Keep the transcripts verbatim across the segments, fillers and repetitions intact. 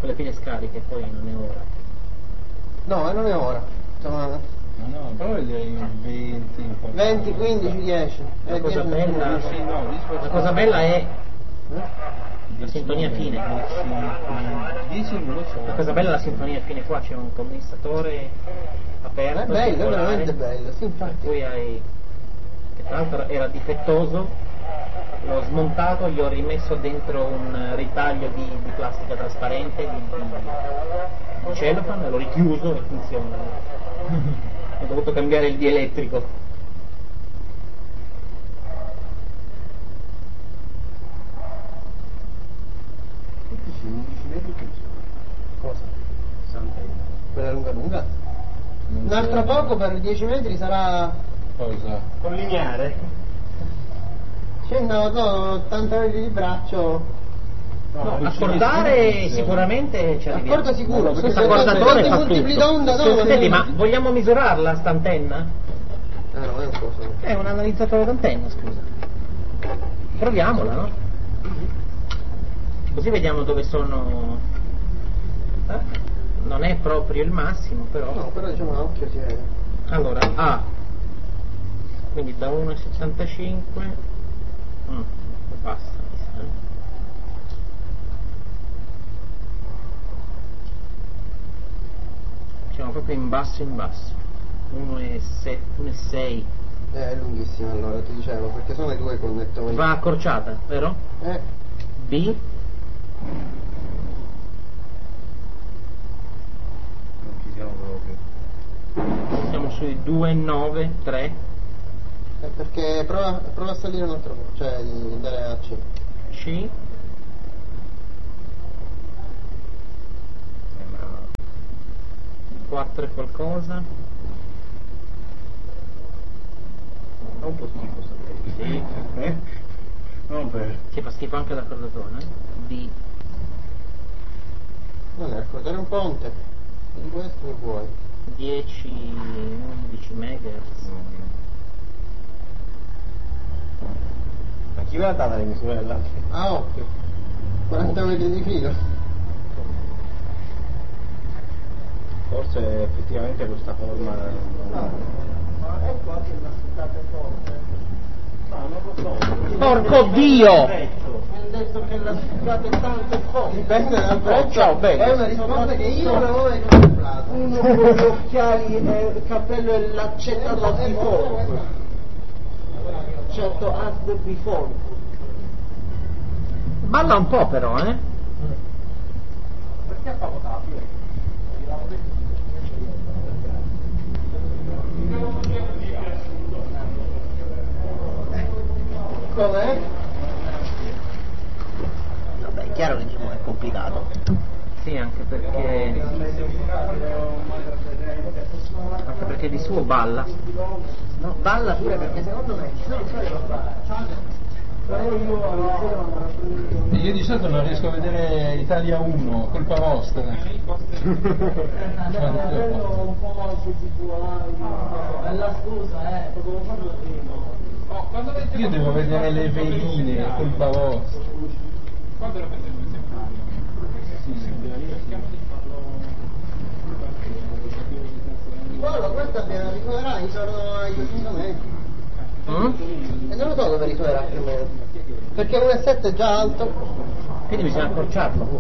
con le pile scariche, poi non è ora. No, non è ora. Insomma, no, no, però direi venti, venti, quindici, dieci. La eh, cosa dieci, bella, sì, no, la cosa bella è eh? la sintonia fine. dieci non lo so. La cosa bella è la sintonia fine, qua c'è un condensatore aperto, È bello, è circolare, veramente bello, sì, per infatti. cui hai, che tra l'altro era difettoso, l'ho smontato, gli ho rimesso dentro un ritaglio di, di plastica trasparente, di, di, di cellophane, l'ho richiuso e funziona. Ho dovuto cambiare il dielettrico. undici metri che sono? Cosa? Santenna. Quella lunga lunga? Un altro poco per dieci metri sarà Cosa? con lineare. Scendono no, ottanta metri di braccio. No, No, accordare sicuramente ci arriviamo. Accordo sicuro, perché Questo se accordatore tanti fa multipli tutto. d'onda, no, Senti, non- ma vogliamo misurarla st'antenna? Eh no, è un coso. È un analizzatore d'antenna, scusa. Proviamola, no? Così vediamo dove sono. Eh? Non è proprio il massimo, però. No, però diciamo a occhio si vede. Allora, A. Quindi da uno virgola settantacinque. Mm, basta, mi sa, eh. Siamo proprio in basso in basso. uno virgola sei. Eh, è lunghissimo allora, ti dicevo, perché sono i due connettori. Va accorciata, vero? Eh, B. Non ci siamo proprio. Siamo sui due virgola nove, tre. è perché prova, prova a salire un altro po', cioè di andare a C. C. quattro e qualcosa. Fa un po' schifo sapere. Sì. Eh? Non per. Che fa schifo anche l'accordatore, eh? D. Non è accordare un ponte. Di questo che vuoi. dieci undici megahertz. Ma chi ve l'ha data le misure dell'altro? A occhio. quaranta metri di filo. Forse effettivamente questa forma non ha. Ma ecco anche la staccata forte. No, non lo so. Porco Dio! Mi hanno detto che la staccata è tanto forte. Dipende dal prezzo. Ciao, bene. È una risposta che io non avevo contemplato. Uno con gli occhiali e il cappello e l'accetta da before. Certo, as the before. Balla un po' però, eh? Perché ha fatto la Com'è? Vabbè, è chiaro che diciamo, è complicato. Sì, anche perché. Anche perché di suo balla. No, balla pure perché secondo me ci sono i suoi però io alla sera vado a prendere. Io di solito non riesco a vedere Italia uno, colpa vostra. Quello un po' anche di buona. Bella scusa, eh, dovevo farlo prima. Io devo vedere le veline, colpa vostra. Quando lo vedete? Guarda, questa appena risuonerà intorno agli appuntamenti. Mm? E non lo so dove risuonerà più o meno. Perché uno virgola sette è già alto. Quindi bisogna accorciarlo.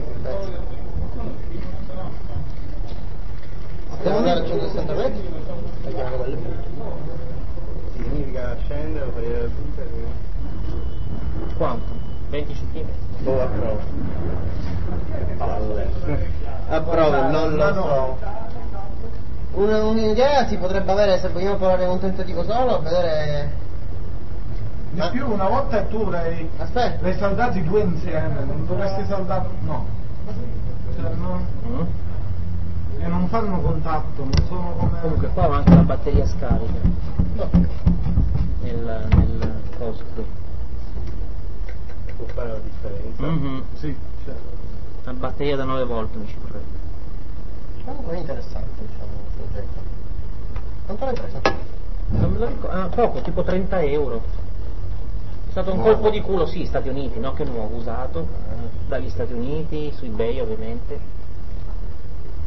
Devo andare a centosessanta metri? Tagliamo dalle punte. Significa scendere o tagliare le punte? Quanto? venti centimetri? Boh, approvo. Palle. Approvo, non lo so. Una, un'idea si potrebbe avere se vogliamo provare un tentativo solo, vedere. Di Ah. più, una volta tu l'hai, Aspetta. l'hai saldati due insieme, non dovresti saldare. No. Cioè, no. Mm? E non fanno contatto, non sono come. Comunque qua va anche la batteria scarica. No. Nel, nel coso qui. Può fare la differenza. Mhm. Sì, certo. La batteria da nove volt mi ci vorrebbe. Comunque è interessante, diciamo, il progetto. Quanto l'hai preso? Non me lo ricordo. Ah, poco, tipo trenta euro. È stato un Nuovo. colpo di culo, sì, Stati Uniti, no? Che nuovo, usato dagli Stati Uniti, su eBay ovviamente.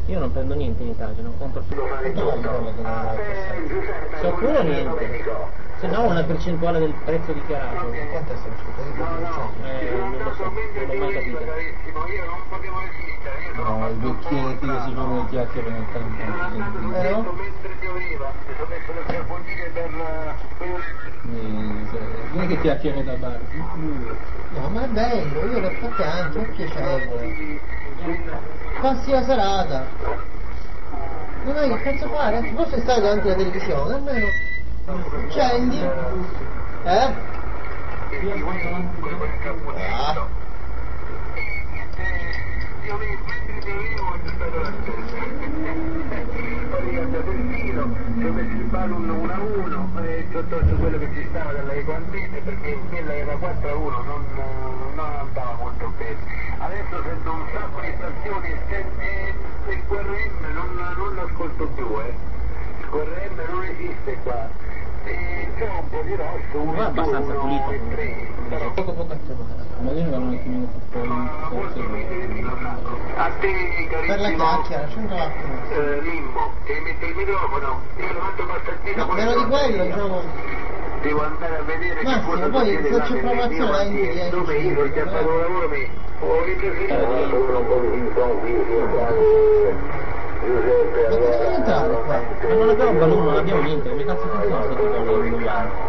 Io non prendo niente in Italia, non compro più. Se oppure niente. Se no una percentuale del prezzo dichiarato. Quanto è stato? Eh, non lo so, non l'ho mai capito. No, i vecchietti che si fanno le chiacchiere nel tempo. Vero? Non è che chiacchiere da bar. No, ma è bello, io l'ho fatte anche, è piacevole. Passi la serata. Non hai che cazzo fare? Tu posso stare davanti alla televisione, almeno accendi. Eh? Ah. Ci ho messo il pallone uno a uno e ci ho tolto quello che ci stava dalle quantità perché quella era quattro a uno, non, non andava molto bene. Adesso sento un sacco di stazioni e il Q R M non, non lo ascolto più, eh. Il Q R M non esiste qua. E c'è un po' di rosso, uno, Ma è abbastanza uno pulito. e tre. Però Poco poco a chiamare. Magari vanno un attimino più molto a te Per la carissimo chiacchiera, c'entra l'attimo. eh, Limbo, che mi mette il microfono, io lo faccio passaggino. No, meno di quello, diciamo. Devo andare a vedere Massimo, che cosa poi succede se là c'è nel promozione mio entri ambiente, dieci dove io ho già minuti, fatto un lavoro mi ho ripreso Ma cosa devi entrare qua? Ma non abbiamo balloon, non abbiamo niente, come cazzo funziona questo tipo di Milano?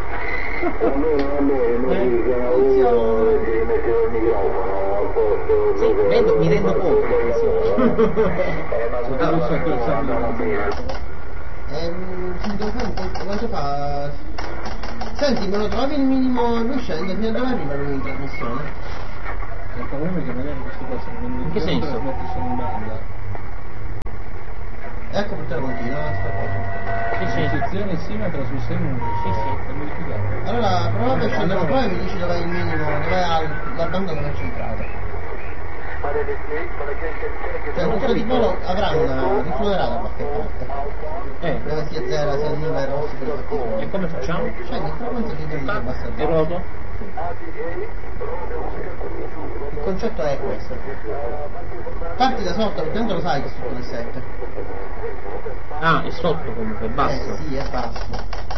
Sì, rendo, mi rendo conto che funziona. Ehm, ci devo fare un po', quanto fa? Senti, me lo trovi il minimo lucente, fino a dove arriva lui in trasmissione? Il problema è che magari questi qua sono In che senso? trasmetti solo in banda. Ecco perché continua, aspetta. Sì, sì, sì. Sezione sì, ma trasmissione non Sì, sì. è modificata. Allora, prova per scendere un po' e mi dici dov'è il minimo, dov'è la banda dove è centrata. Cioè, tutto di polo avrà una, rifluirà da qualche parte. Eh, Dove si azzera, si annula il rosso per il e come facciamo? Scendi, però penso che ti basta. E roto? Il concetto è questo. Parti da sotto, perché tanto lo sai che è sotto il sette. Ah, è sotto comunque, è basso. Eh sì, è basso.